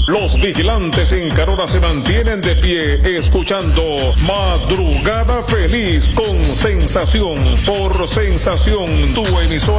Los vigilantes en Carora se mantienen de pie escuchando Madrugada Feliz con Sensación por Sensación, tu emisora.